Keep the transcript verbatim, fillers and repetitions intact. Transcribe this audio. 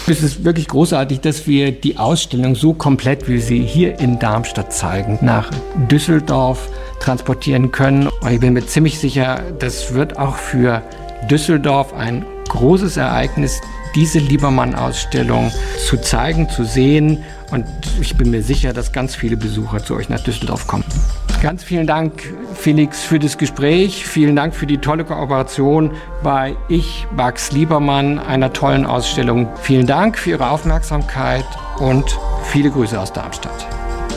Es ist wirklich großartig, dass wir die Ausstellung so komplett, wie wir sie hier in Darmstadt zeigen, nach Düsseldorf transportieren können. Und ich bin mir ziemlich sicher, das wird auch für Düsseldorf ein großes Ereignis, diese Liebermann-Ausstellung zu zeigen, zu sehen. Und ich bin mir sicher, dass ganz viele Besucher zu euch nach Düsseldorf kommen. Ganz vielen Dank, Felix, für das Gespräch. Vielen Dank für die tolle Kooperation bei Ich, Max Liebermann, einer tollen Ausstellung. Vielen Dank für Ihre Aufmerksamkeit und viele Grüße aus Darmstadt.